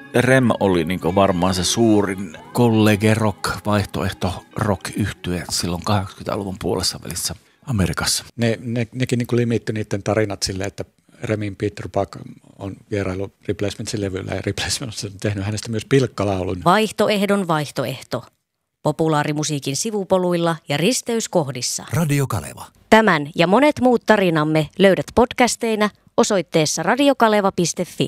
Rem oli niin varmaan se suurin kollege rock, vaihtoehto rock yhtye silloin 80-luvun puolessa välissä Amerikassa. Nekin niin limittyi niiden tarinat silleen, että Remin Peter Buck on vierailu Replacementsin levyllä ja Replacements on tehnyt hänestä myös pilkkalaulun. Vaihtoehdon vaihtoehto. Populaarimusiikin sivupoluilla ja risteyskohdissa. Radio Kaleva. Tämän ja monet muut tarinamme löydät podcasteina osoitteessa radiokaleva.fi.